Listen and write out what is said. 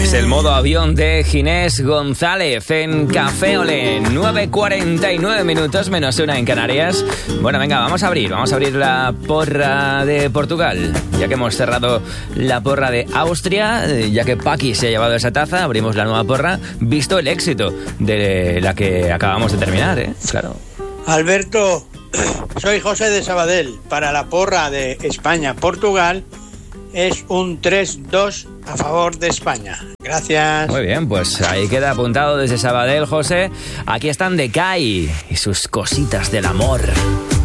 Es el modo avión de Ginés González en Café Olé. 9:49 minutos menos una en Canarias. Bueno, venga, vamos a abrir la porra de Portugal. Ya que hemos cerrado la porra de Austria, ya que Paqui se ha llevado esa taza, abrimos la nueva porra, visto el éxito de la que acabamos de terminar, ¿eh? Claro. Alberto, soy José de Sabadell. Para la porra de España-Portugal es un 3-2 a favor de España. Gracias. Muy bien, pues ahí queda apuntado desde Sabadell, José. Aquí están Decay y sus cositas del amor.